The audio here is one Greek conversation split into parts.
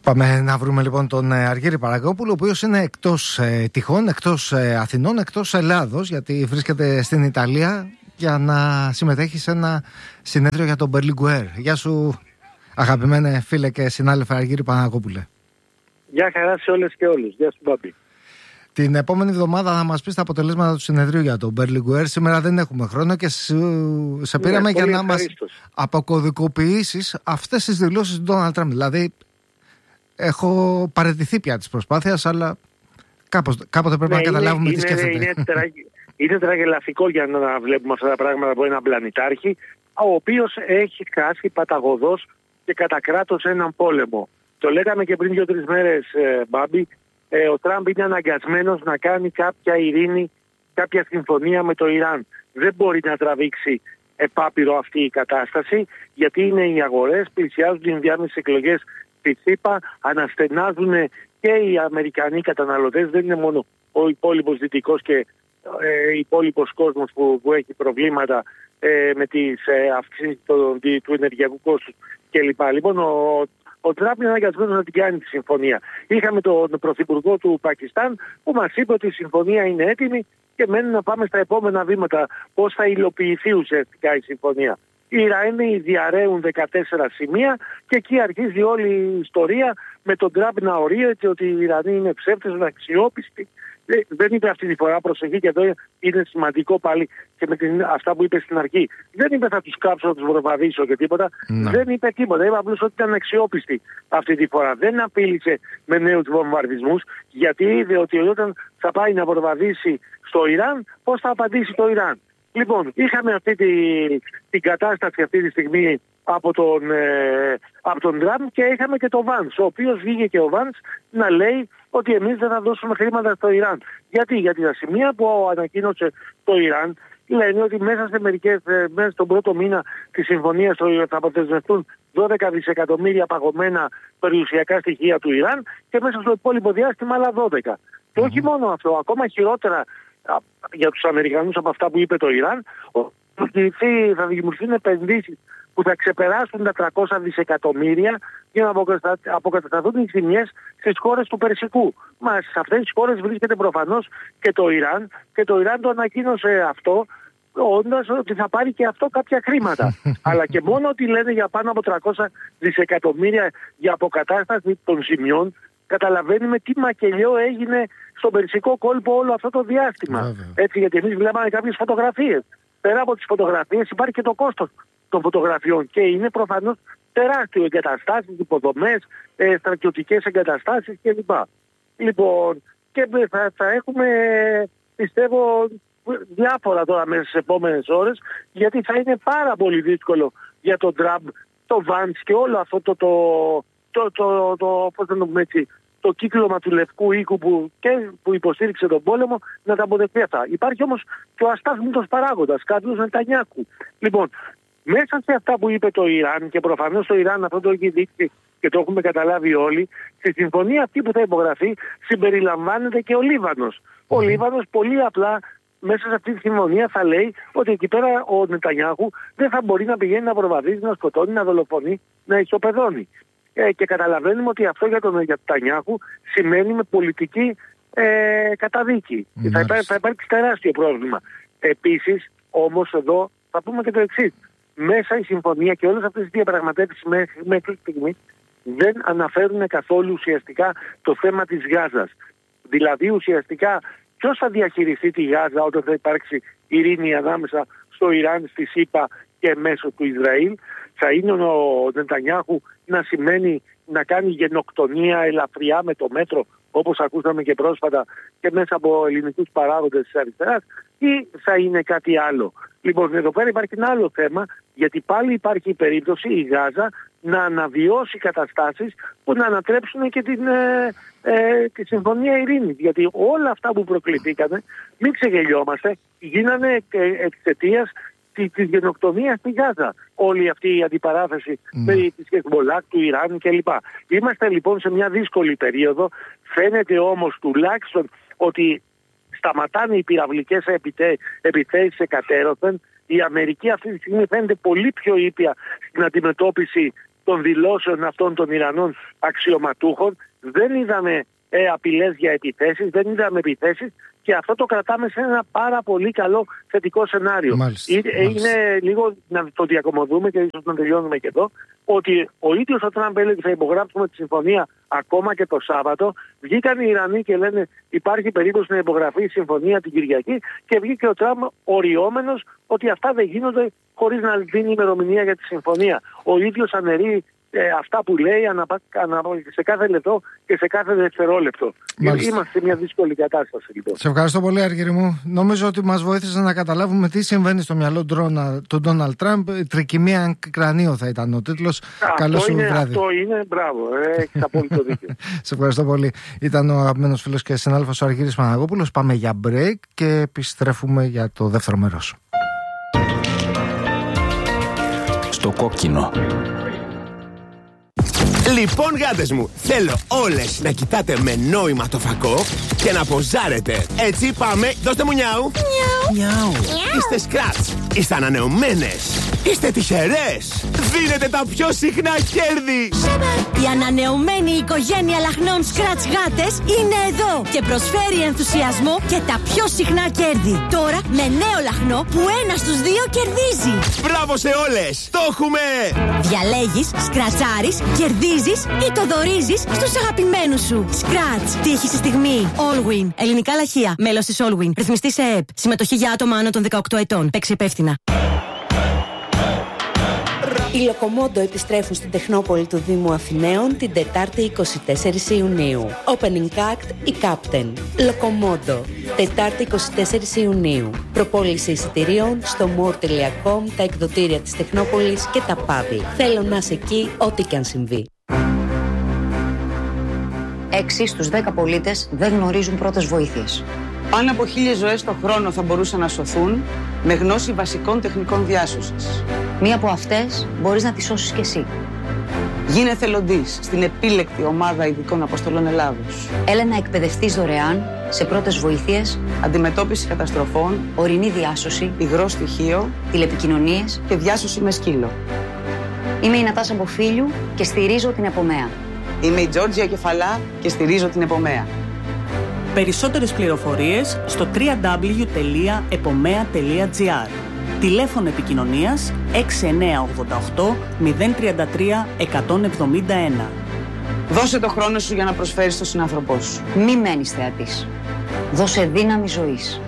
Πάμε να βρούμε λοιπόν τον Αργύρη Παραγόπουλο, ο οποίος είναι εκτός τυχών, εκτός Αθηνών, εκτός Ελλάδος, γιατί βρίσκεται στην Ιταλία για να συμμετέχει σε ένα συνέδριο για τον Berlinguer. Γεια σου, αγαπημένε φίλε και συνάδελφε Αργύρη Παραγόπουλε. Γεια χαρά σε όλες και όλους. Γεια σου, Μπάμπη. Την επόμενη εβδομάδα θα μας πεις τα αποτελέσματα του συνεδρίου για τον Berlinguer. Σήμερα δεν έχουμε χρόνο και σε πήραμε για να μας αποκωδικοποιήσεις αυτές τις δηλώσεις του Ντόναλντ Τραμπ. Δηλαδή, έχω παραιτηθεί πια της προσπάθειας, αλλά κάποτε πρέπει να καταλάβουμε τι σκέφτεται. Είναι τραγελαφικό για να βλέπουμε αυτά τα πράγματα από έναν πλανητάρχη, ο οποίος έχει χάσει παταγωδός και κατά κράτος έναν πόλεμο. Το λέγαμε και πριν 2-3 μέρες, Μπάμπη. Ο Τραμπ είναι αναγκασμένος να κάνει κάποια ειρήνη, κάποια συμφωνία με το Ιράν. Δεν μπορεί να τραβήξει επάπειρο αυτή η κατάσταση, γιατί είναι οι αγορές, πλησιάζουν οι ενδιάμεσες εκλογές στη ΣΥΠΑ, αναστενάζουν και οι Αμερικανοί καταναλωτές. Δεν είναι μόνο ο υπόλοιπος δυτικός και υπόλοιπος κόσμος που έχει προβλήματα με τις αυξήσεις του ενεργειακού κόστους κλπ. Λοιπόν, ο Τραμπ είναι αναγκασμένος να την κάνει τη συμφωνία. Είχαμε τον πρωθυπουργό του Πακιστάν που μας είπε ότι η συμφωνία είναι έτοιμη και μένει να πάμε στα επόμενα βήματα, πώς θα υλοποιηθεί ουσιαστικά η συμφωνία. Οι Ιρανοί διαρρέουν 14 σημεία και εκεί αρχίζει όλη η ιστορία με τον Τραμπ να ορίεται ότι οι Ιρανοί είναι ψεύτες, αξιόπιστοι. Δεν είπε αυτή τη φορά, προσοχή, και εδώ είναι σημαντικό πάλι και με αυτά που είπε στην αρχή. Δεν είπε θα τους κάψω, θα τους βορβαδίσω και τίποτα. No. Δεν είπε τίποτα. Είπε απλώς ότι ήταν αξιόπιστη αυτή τη φορά. Δεν απείλησε με νέους βομβαρδισμούς, γιατί είδε ότι όταν θα πάει να βορβαδίσει στο Ιράν, πώς θα απαντήσει το Ιράν. Λοιπόν, είχαμε αυτή την κατάσταση αυτή τη στιγμή από τον Τραμπ και είχαμε και τον Βάνς, ο οποίος βγήκε και ο Βάνς να λέει ότι εμείς δεν θα δώσουμε χρήματα στο Ιράν. Γιατί τα σημεία που ανακοίνωσε το Ιράν λένε ότι μέσα στον πρώτο μήνα της συμφωνίας θα αποδεσμευτούν 12 δισεκατομμύρια παγωμένα περιουσιακά στοιχεία του Ιράν και μέσα στο υπόλοιπο διάστημα άλλα 12. Και όχι μόνο αυτό, ακόμα χειρότερα για τους Αμερικανούς από αυτά που είπε το Ιράν, θα δημιουργηθούν επενδύσεις που θα ξεπεράσουν τα 300 δισεκατομμύρια για να αποκατασταθούν οι ζημιές στις χώρες του Περσικού. Μα σε αυτές τις χώρες βρίσκεται προφανώς και το Ιράν, και το Ιράν το ανακοίνωσε αυτό, όντας ότι θα πάρει και αυτό κάποια χρήματα. Αλλά και μόνο ότι λένε για πάνω από 300 δισεκατομμύρια για αποκατάσταση των ζημιών, καταλαβαίνουμε τι μακελιό έγινε στον Περσικό κόλπο όλο αυτό το διάστημα. Έτσι, γιατί εμείς βλέπαμε κάποιες φωτογραφίες. Πέρα από τις φωτογραφίες υπάρχει και το κόστος των φωτογραφιών και είναι προφανώς τεράστιο, εγκαταστάσεις, υποδομές, στρατιωτικές εγκαταστάσεις κλπ. Λοιπόν, και θα έχουμε, πιστεύω, διάφορα τώρα μέσα στις επόμενες ώρες, γιατί θα είναι πάρα πολύ δύσκολο για τον Τραμπ, το Βάνς και όλο αυτό το κύκλωμα του Λευκού Οίκου που υποστήριξε τον πόλεμο να τα αποδεχτεί αυτά. Υπάρχει όμως και ο αστάθμητος παράγοντας, κάποιος Νετανιάχου. Λοιπόν, μέσα σε αυτά που είπε το Ιράν, και προφανώς το Ιράν αυτό το έχει δείξει και το έχουμε καταλάβει όλοι, στη συμφωνία αυτή που θα υπογραφεί συμπεριλαμβάνεται και ο Λίβανος. Ο Λίβανος πολύ απλά μέσα σε αυτή τη συμφωνία θα λέει ότι εκεί πέρα ο Νετανιάχου δεν θα μπορεί να πηγαίνει να προβαδίζει, να σκοτώνει, να δολοφονεί, να ισοπεδώνει. Και καταλαβαίνουμε ότι αυτό για τον Νετανιάχου σημαίνει με πολιτική καταδίκη. Θα υπάρξει τεράστιο πρόβλημα. Επίσης, όμως εδώ θα πούμε και το εξής. Μέσα η συμφωνία και όλες αυτές τις διαπραγματεύσεις μέχρι στιγμή δεν αναφέρουν καθόλου ουσιαστικά το θέμα της Γάζας. Δηλαδή ουσιαστικά ποιος θα διαχειριστεί τη Γάζα όταν θα υπάρξει ειρήνη ανάμεσα στο Ιράν, στη ΣΥΠΑ και μέσω του Ισραήλ. Θα είναι ο Νετανιάχου να σημαίνει να κάνει γενοκτονία ελαφριά με το μέτρο, όπως ακούσαμε και πρόσφατα και μέσα από ελληνικούς παράγοντες της αριστεράς, ή θα είναι κάτι άλλο. Λοιπόν, εδώ πέρα υπάρχει ένα άλλο θέμα, γιατί πάλι υπάρχει η περίπτωση η Γάζα να αναβιώσει καταστάσεις που να ανατρέψουν και τη Συμφωνία Ειρήνης. Γιατί όλα αυτά που προκληθήκανε, μην ξεγελιόμαστε, γίνανε εξαιτίας της γενοκτονίας στη Γάζα. Όλη αυτή η αντιπαράθεση περί της Χεσμολάχ, του Ιράν κλπ. Είμαστε λοιπόν σε μια δύσκολη περίοδο. Φαίνεται όμως τουλάχιστον ότι σταματάνε οι πυραυλικές επιθέσεις εκατέρωθεν. Η Αμερική αυτή τη στιγμή φαίνεται πολύ πιο ήπια στην αντιμετώπιση των δηλώσεων αυτών των Ιρανών αξιωματούχων. Δεν είδαμε απειλές για επιθέσεις, δεν είδαμε επιθέσεις, και αυτό το κρατάμε σε ένα πάρα πολύ καλό θετικό σενάριο. Είναι λίγο να το διακομωδούμε και ίσως να τελειώνουμε και εδώ, ότι ο ίδιος ο Τραμπ έλεγε θα υπογράψουμε τη συμφωνία ακόμα και το Σάββατο. Βγήκαν οι Ιρανοί και λένε υπάρχει περίπτωση να υπογραφεί η συμφωνία την Κυριακή, και βγήκε ο Τραμπ οριόμενος ότι αυτά δεν γίνονται χωρίς να δίνει ημερομηνία για τη συμφωνία. Ο ίδιος αναιρεί αυτά που λέει σε κάθε λεπτό και σε κάθε δευτερόλεπτο. Είμαστε σε μια δύσκολη κατάσταση, λοιπόν. Σε ευχαριστώ πολύ, Αργύρη μου. Νομίζω ότι μας βοήθησε να καταλάβουμε τι συμβαίνει στο μυαλό του Ντόναλντ Τραμπ. Τρικυμία κρανίο θα ήταν ο τίτλος. Καλό σου βράδυ. Αυτό είναι, μπράβο. Έχεις απόλυτο δίκιο. Σε ευχαριστώ πολύ. Ήταν ο αγαπημένος φίλος και συνάδελφος ο Αργύρης Παναγόπουλος. Πάμε για break και επιστρέφουμε για το δεύτερο μέρος. Στο κόκκινο. Λοιπόν, γάτες μου, θέλω όλες να κοιτάτε με νόημα το φακό και να ποζάρετε. Έτσι πάμε, δώστε μου νιάου. Νιάου. Είστε σκράτς, είστε ανανεωμένες, είστε τυχερές. Δίνετε τα πιο συχνά κέρδη. Η ανανεωμένη οικογένεια λαχνών σκράτς γάτες είναι εδώ και προσφέρει ενθουσιασμό και τα πιο συχνά κέρδη. Τώρα με νέο λαχνό που 1 στους 2 κερδίζει. Μπράβο σε όλες, το έχουμε. Διαλέγεις, σκρατσάρεις, κερδίζεις ή το δωρίζεις στους αγαπημένους σου. Σκράτς, τύχη στη στιγμή. Allwin, ελληνικά λαχεία, μέλος της Allwin, ρυθμιστή σε ΕΕΠ. Συμμετοχή για άτομα άνω των 18 ετών. Παίξε υπεύθυνα. Οι Λοκομόντο επιστρέφουν στην Τεχνόπολη του Δήμου Αθηναίων την Τετάρτη 24 Ιουνίου. Opening Act η Captain. Λοκομόντο. Τετάρτη 24 Ιουνίου. Προπόληση εισιτηρίων στο more.com, τα εκδοτήρια της Τεχνόπολης και τα πάδι. Θέλω να είσαι εκεί ό,τι και αν συμβεί. 6 στους 10 πολίτες δεν γνωρίζουν πρώτες βοήθειες. Πάνω από 1.000 ζωές το χρόνο θα μπορούσαν να σωθούν με γνώση βασικών τεχνικών διάσωσης. Μία από αυτές μπορείς να τη σώσεις κι εσύ. Γίνε εθελοντής στην επίλεκτη ομάδα ειδικών αποστολών Ελλάδος. Έλα να εκπαιδευτείς δωρεάν σε πρώτες βοήθειες, αντιμετώπιση καταστροφών, ορεινή διάσωση, υγρό στοιχείο, τηλεπικοινωνίες και διάσωση με σκύλο. Είμαι η Νατάσα Μποφίλιου και στηρίζω την Επομέα. Είμαι η Τζόρτζια Κεφαλά και στηρίζω την Επομέα. Περισσότερες πληροφορίες στο www.epomea.gr. Τηλέφωνο επικοινωνίας 6988 033 171. Δώσε το χρόνο σου για να προσφέρεις στον συνάνθρωπό σου. Μη μένεις θεατής. Δώσε δύναμη ζωής.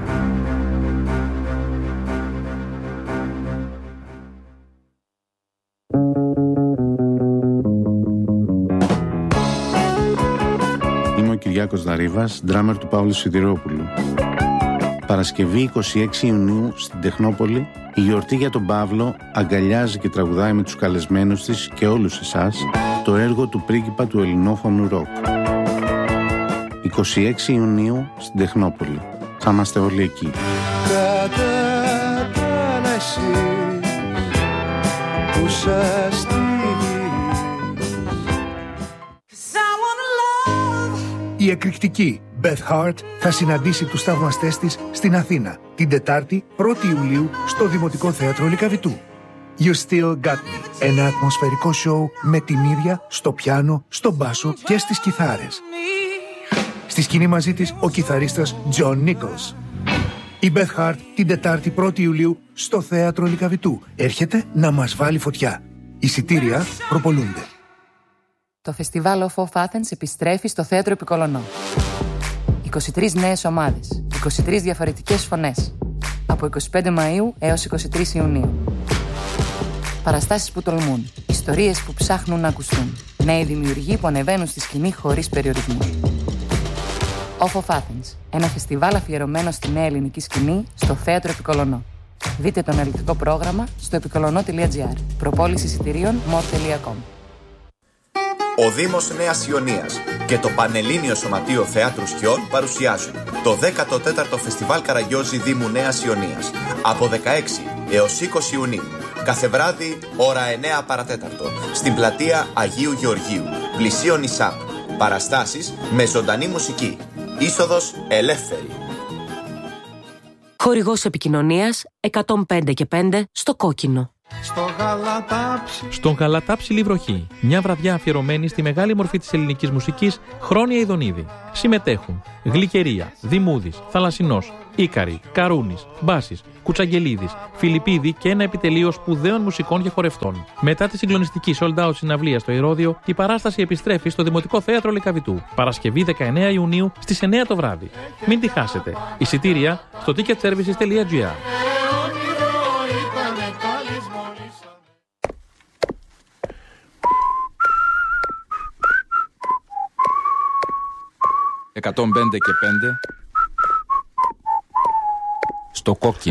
Κυριάκος Δαρίβας, ντράμερ του Παύλου Σιδηρόπουλου. Παρασκευή 26 Ιουνίου στην Τεχνόπολη, η γιορτή για τον Παύλο αγκαλιάζει και τραγουδάει με τους καλεσμένους της και όλους εσάς το έργο του πρίγκιπα του ελληνόφωνου ροκ. 26 Ιουνίου στην Τεχνόπολη. Θα είμαστε όλοι εκεί. Η εκρηκτική Beth Hart θα συναντήσει τους θαυμαστές της στην Αθήνα την Τετάρτη 1η Ιουλίου στο Δημοτικό Θέατρο Λυκαβητού. You Still Got Me, ένα ατμοσφαιρικό σοου με την ίδια στο πιάνο, στο μπάσο και στις κιθάρες. Στη σκηνή μαζί της ο κιθαρίστας John Nichols. Η Beth Hart την Τετάρτη 1η Ιουλίου στο Θέατρο Λυκαβητού έρχεται να μας βάλει φωτιά. Εισιτήρια προπολούνται. Το φεστιβάλ Off Athens επιστρέφει στο Θέατρο Επικολονό. 23 νέες ομάδες, 23 διαφορετικές φωνές. Από 25 Μαΐου έως 23 Ιουνίου. Παραστάσεις που τολμούν, ιστορίες που ψάχνουν να ακουστούν. Νέοι δημιουργοί που ανεβαίνουν στη σκηνή χωρίς περιορισμούς. Off Athens, ένα φεστιβάλ αφιερωμένο στη νέα ελληνική σκηνή στο Θέατρο Επικολονό. Δείτε το αναλυτικό πρόγραμμα στο επικολονό.gr. Προπόληση εισιτηρίων more.com. Ο Δήμος Νέας Ιωνίας και το Πανελλήνιο Σωματείο Θεάτρου Σκιών παρουσιάζουν το 14ο Φεστιβάλ Καραγιόζη Δήμου Νέας Ιωνίας από 16 έως 20 Ιουνίου. Κάθε βράδυ, ώρα 9 παρατέταρτο, στην πλατεία Αγίου Γεωργίου, πλησίον ΙΣΑΠ. Παραστάσεις με ζωντανή μουσική. Είσοδος ελεύθερη. Χορηγός επικοινωνίας 105 και 5 στο κόκκινο. Στον Γαλατά Ψηλή Βροχή, μια βραδιά αφιερωμένη στη μεγάλη μορφή της ελληνικής μουσικής, Χρόνια Ιδονίδη. Συμμετέχουν Γλυκερία, Δημούδης, Θαλασσινός, Ίκαρη, Καρούνης, Μπάσης, Κουτσαγγελίδης, Φιλιππίδη και ένα επιτελείο σπουδαίων μουσικών και χορευτών. Μετά τη συγκλονιστική sold out συναυλία στο Ηρώδειο, η παράσταση επιστρέφει στο Δημοτικό Θέατρο Λυκαβητού, Παρασκευή 19 Ιουνίου στις 9 το βράδυ. Μην τη χάσετε. Εισιτήρια στο ticketservices.gr. «105 και 5» στο κόκκινο.